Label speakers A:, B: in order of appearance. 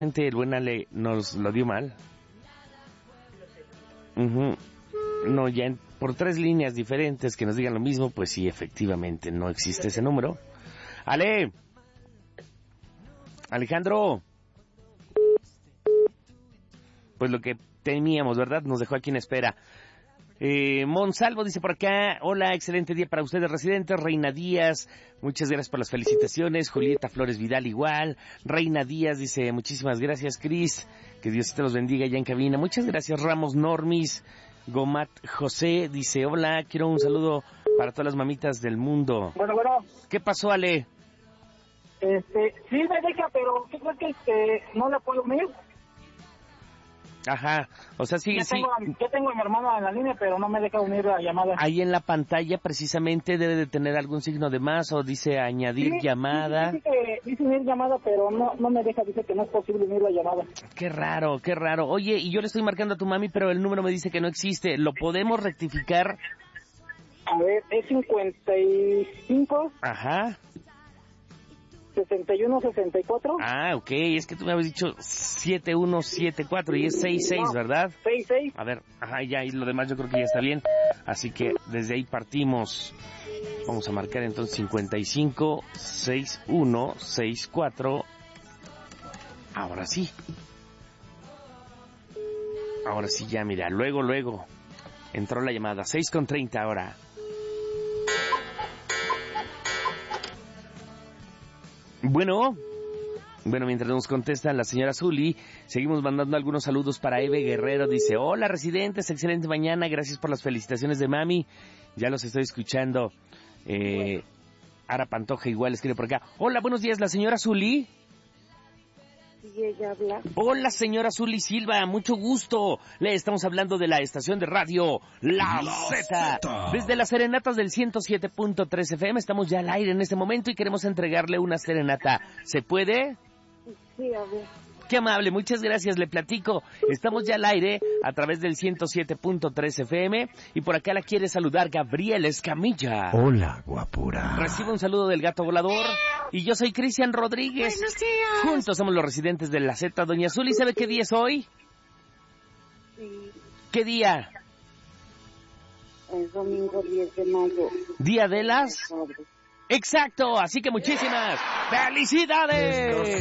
A: el buen Ale nos lo dio mal. No, ya por 3 líneas diferentes que nos digan lo mismo, pues sí, efectivamente, no existe ese número. Ale, Alejandro, pues lo que temíamos, ¿verdad? Nos dejó aquí en espera. Monsalvo dice por acá, hola, excelente día para ustedes residentes. Reina Díaz, muchas gracias por las felicitaciones. Julieta Flores Vidal igual. Reina Díaz dice, muchísimas gracias, Cris, que Dios te los bendiga ya en cabina. Muchas gracias, Ramos Normis. Gomat José dice, hola, quiero un saludo para todas las mamitas del mundo.
B: Bueno.
A: ¿Qué pasó, Ale?
B: Sí me deja, pero ¿qué crees que no le puedo unir?
A: Ajá, o sea, sí, sí.
B: Yo tengo a mi hermano en la línea, pero no me deja unir la llamada.
A: Ahí en la pantalla precisamente debe de tener algún signo de más o dice añadir llamada.
B: Dice unir llamada, pero no me deja, dice que no es posible unir la llamada.
A: Qué raro, qué raro. Oye, y yo le estoy marcando a tu mami, pero el número me dice que no existe. ¿Lo podemos rectificar?
B: A ver, es 55.
A: Ajá.
B: 61-64.
A: Ah, ok, es que tú me habías dicho 7174 y es 66, no, ¿verdad?
B: 66.
A: A ver, ajá, ya, y lo demás yo creo que ya está bien. Así que desde ahí partimos. Vamos a marcar entonces 55-6164. Ahora sí. Ahora sí ya, mira, luego. Entró la llamada, 6:30 ahora. Bueno, mientras nos contesta la señora Zuli, seguimos mandando algunos saludos para Eve Guerrero. Dice, hola residentes, excelente mañana, gracias por las felicitaciones de mami. Ya los estoy escuchando. Ara Pantoja igual escribe por acá. Hola, buenos días, la señora Zuli.
C: Sí, ella habla.
A: Hola, señora Zuli Silva, mucho gusto. Le estamos hablando de la estación de radio La Z. Desde las serenatas del 107.3 FM estamos ya al aire en este momento y queremos entregarle una serenata. ¿Se puede?
C: Sí, a ver.
A: Qué amable, muchas gracias, le platico. Estamos ya al aire a través del 107.3 FM y por acá la quiere saludar Gabriel Escamilla.
D: Hola, guapura.
A: Recibe un saludo del gato volador y yo soy Cristian Rodríguez.
C: Buenos días.
A: Juntos somos los residentes de la Z. Doña Zuli, ¿sabe qué día es hoy?
C: Sí.
A: ¿Qué día?
C: El domingo 10 de mayo.
A: ¿Día de las?
C: Padre.
A: Exacto, así que muchísimas felicidades.